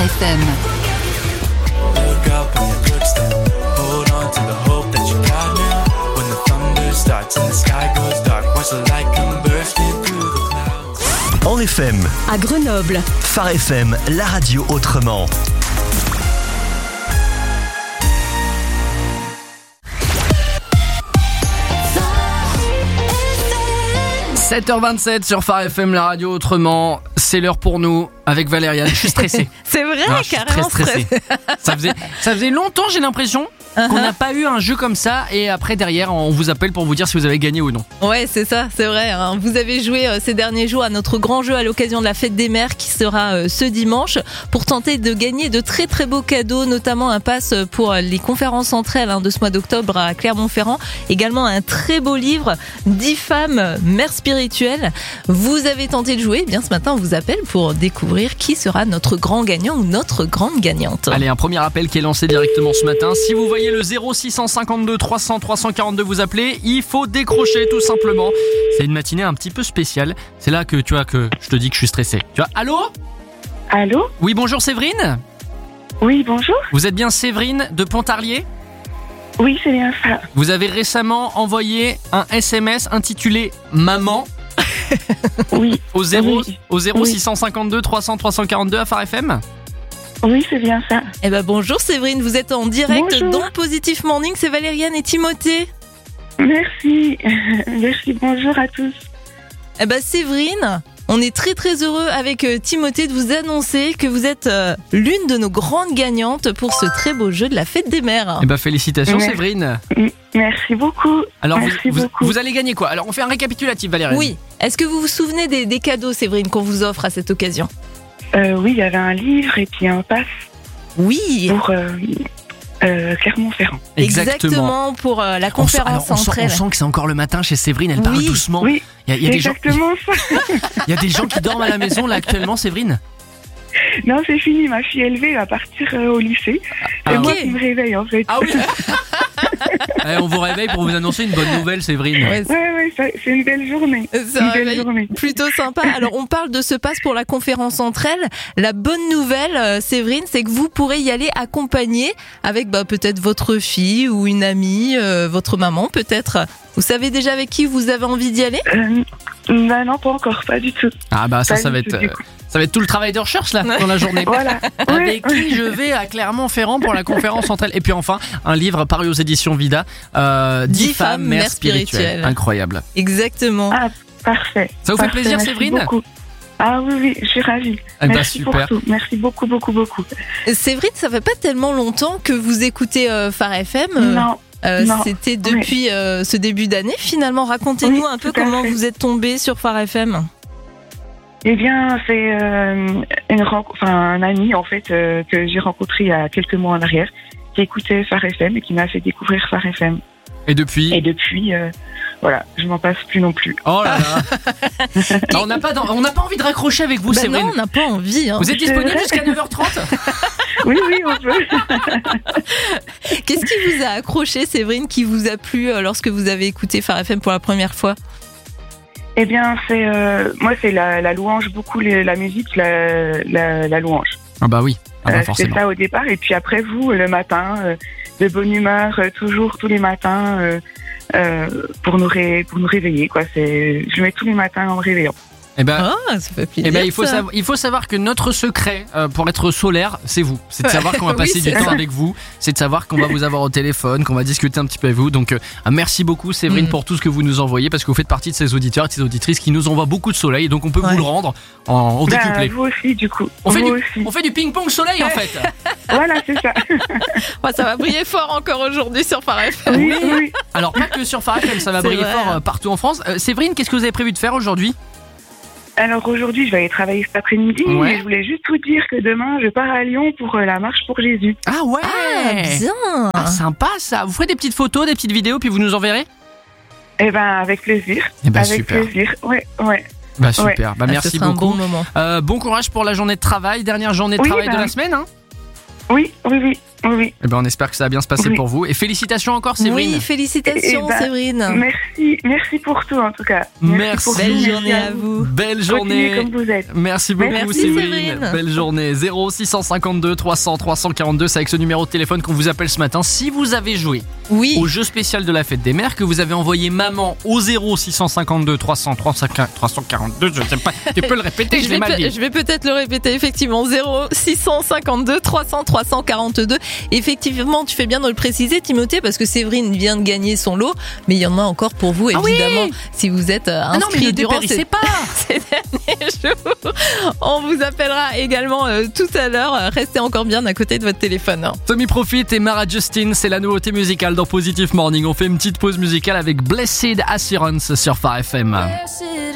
FM. Look up and it looks down. Hold on to the hope that you got now. When the thunder starts and the sky goes dark, watch the light come bursting through the clouds. En FM, À Grenoble, Phare FM, la radio autrement. « 7h27 sur Phare FM, la radio autrement. C'est l'heure pour nous avec Valériane. Je suis stressé. c'est vrai, Non, je suis carrément très stressé. Ça faisait longtemps, j'ai l'impression, qu'on n'a pas eu un jeu comme ça. Et après, derrière, on vous appelle pour vous dire si vous avez gagné ou non. Ouais, c'est ça, c'est vrai. Hein. Vous avez joué ces derniers jours à notre grand jeu à l'occasion de la fête des mères qui sera ce dimanche pour tenter de gagner de très très beaux cadeaux, notamment un pass pour les conférences entre elles de ce mois d'octobre à Clermont-Ferrand. Également un très beau livre, 10 femmes mères spirituelles. Vous avez tenté de jouer. Eh bien, ce matin, on vous appelle pour découvrir qui sera notre grand gagnant ou notre grande gagnante. Allez, un premier appel qui est lancé directement ce matin. Si vous voyez le 0652 300 342 vous appelez, il faut décrocher tout simplement. C'est une matinée un petit peu spéciale. C'est là que je te dis que je suis stressé. Tu vois, allô ? Allô ? Oui, bonjour Séverine. Oui, bonjour. Vous êtes bien Séverine de Pontarlier ? Oui, c'est bien ça. Vous avez récemment envoyé un SMS intitulé Maman Oui. au 0 Oui. 652 300 342 à Phare FM. Oui, c'est bien ça. Eh ben bonjour Séverine, vous êtes en direct Bonjour. dans Positif Morning, c'est Valériane et Timothée. Merci. Merci, bonjour à tous. Eh ben Séverine, on est très très heureux avec Timothée de vous annoncer que vous êtes l'une de nos grandes gagnantes pour ce très beau jeu de la fête des mères. Eh ben félicitations Merci. Séverine. Merci beaucoup. Alors Merci beaucoup. vous allez gagner quoi ? Alors on fait un récapitulatif Valériane. Oui, est-ce que vous vous souvenez des cadeaux Séverine qu'on vous offre à cette occasion ? Oui, il y avait un livre et puis un pass Oui, pour Clermont-Ferrand. exactement pour la conférence entre on elles. sent que c'est encore le matin chez Séverine, elle parle Oui. doucement. Oui, Il y a des gens, exactement ça. il y a des gens qui dorment à la maison là actuellement Séverine. Non, c'est fini. Ma fille élevée va partir au lycée. Ah, et moi ok. qui me réveille, en fait. Ah oui. Allez, on vous réveille pour vous annoncer une bonne nouvelle Séverine. Ouais, Ouais, c'est une belle journée. c'est Une un belle réveil journée. plutôt sympa. Alors, on parle de ce pass pour la conférence entre elles. La bonne nouvelle, Séverine, c'est que vous pourrez y aller accompagné avec peut-être votre fille ou une amie, votre maman peut-être. Vous savez déjà avec qui vous avez envie d'y aller ? Non, pas encore, pas du tout. Ah bah ça Pas va du être tout, du coup. ça va être tout le travail de recherche là dans la journée. Voilà. Avec Ouais. qui je vais à Clermont-Ferrand pour la conférence entre elles. Et puis enfin, un livre paru aux éditions Vida, 10 femmes mères spirituelles. Incroyable. Exactement. Ah, parfait. Ça vous fait Parfait, plaisir, merci Séverine ? beaucoup. Ah oui, je suis ravie. Eh ben, Merci super. pour tout. Merci beaucoup. Séverine, ça fait pas tellement longtemps que vous écoutez Phare FM. Non, non. C'était depuis ce début d'année. Finalement, racontez-nous Oui, un peu tout à comment fait. vous êtes tombée sur Phare FM. Eh bien, c'est un ami en fait que j'ai rencontré il y a quelques mois en arrière, qui écoutait Phare FM et qui m'a fait découvrir Phare FM. Et depuis Et depuis, voilà, je m'en passe plus non plus. Oh là là. Ah, on n'a pas envie de raccrocher avec vous, Séverine. Non, on n'a pas envie. Hein. Vous êtes C'est disponible vrai. jusqu'à 9h30 ? Oui, on peut. Qu'est-ce qui vous a accroché, Séverine, qui vous a plu lorsque vous avez écouté Phare FM pour la première fois ? Eh bien, moi, c'est la louange, beaucoup la musique, la louange. Ah bah oui, C'est forcément. ça au départ. Et puis après, vous, le matin, de bonne humeur, toujours, tous les matins, pour nous réveiller, quoi. Je mets tous les matins en me réveillant. Eh ben, Ah, ça fait plaisir. eh ben, ça. il faut savoir que notre secret pour être solaire, c'est vous. C'est de savoir qu'on va Oui, passer du c'est temps ça. avec vous. C'est de savoir qu'on va vous avoir au téléphone, qu'on va discuter un petit peu avec vous. Donc, merci beaucoup, Séverine, pour tout ce que vous nous envoyez, parce que vous faites partie de ces auditeurs et de ces auditrices qui nous envoient beaucoup de soleil. Et donc, on peut Ouais. vous le rendre en décuplé. Vous aussi, du coup. On fait, vous du, aussi. on fait du ping-pong soleil, en fait. Voilà, c'est ça. Oh, ça va briller fort encore aujourd'hui sur Phare FM. Oui. Alors, pas que sur Phare FM, ça va C'est briller vrai. fort partout en France. Séverine, qu'est-ce que vous avez prévu de faire aujourd'hui ? Alors aujourd'hui, je vais aller travailler cet après-midi. Ouais. Mais je voulais juste vous dire que demain, je pars à Lyon pour la marche pour Jésus. Ah ouais Ah, bien. Ah, sympa ça. Vous ferez des petites photos, des petites vidéos, puis vous nous enverrez ? Eh ben, avec plaisir. Eh ben, avec super. plaisir. Ouais. Bah super, bah Ah, merci ce sera beaucoup. un bon moment. Bon courage pour la journée de travail, dernière journée de Oui, travail de bah. la semaine. Hein. Oui. Oui. Eh ben, on espère que ça va bien se passer Oui. pour vous. Et félicitations encore, Séverine. Oui, félicitations, Eh ben, Séverine. Merci pour tout en tout cas. Merci. Pour Belle tout. journée à vous. Belle Continuez journée. comme vous êtes. Merci beaucoup, Merci, Séverine. Séverine. Belle journée. 0652 300 342. C'est avec ce numéro de téléphone qu'on vous appelle ce matin. Si vous avez joué Oui. au jeu spécial de la fête des mères, que vous avez envoyé maman au 0652 300 342, je sais pas, tu peux le répéter, je l'ai mal dit. Je vais peut-être le répéter, effectivement, 0652 300 342. Effectivement, tu fais bien de le préciser, Timothée, parce que Séverine vient de gagner son lot, mais il y en a encore pour vous, Ah oui. évidemment, si vous êtes inscrit durant ces pas. ces derniers jours. On vous appellera également tout à l'heure. Restez encore bien à côté de votre téléphone. Hein. Tommy Profit et Mara Justin, c'est la nouveauté musicale dans Positive Morning. On fait une petite pause musicale avec Blessed Assurance sur Phare FM.